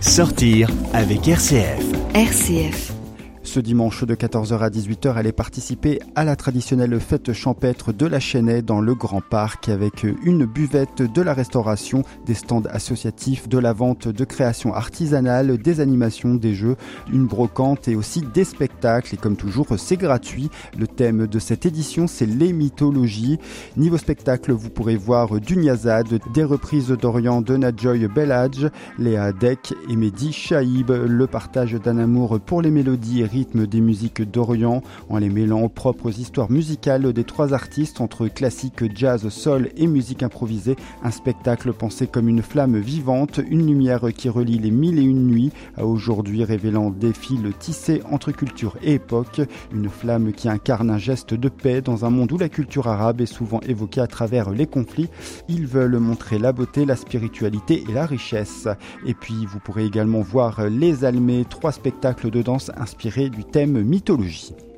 Sortir avec RCF. RCF. Ce dimanche de 14h à 18h, allez participer à la traditionnelle fête champêtre de la Chênaie dans le Grand Parc avec une buvette, de la restauration, des stands associatifs, de la vente de créations artisanales, des animations, des jeux, une brocante et aussi des spectacles. Et comme toujours, c'est gratuit. Le thème de cette édition, c'est les mythologies. Niveau spectacle, vous pourrez voir du Niazad, des reprises d'Orient de Nadjoy Belhadj, Léa Dek et Mehdi Chaïb, le partage d'un amour pour les mélodies et rythme des musiques d'Orient en les mêlant aux propres histoires musicales des trois artistes entre classique, jazz, soul et musique improvisée. Un spectacle pensé comme une flamme vivante, une lumière qui relie les 1001 nuits à aujourd'hui, révélant des fils tissés entre culture et époque. Une flamme qui incarne un geste de paix dans un monde où la culture arabe est souvent évoquée à travers les conflits. Ils veulent montrer la beauté, la spiritualité et la richesse. Et puis vous pourrez également voir Les Almés, 3 spectacles de danse inspirés du thème mythologie.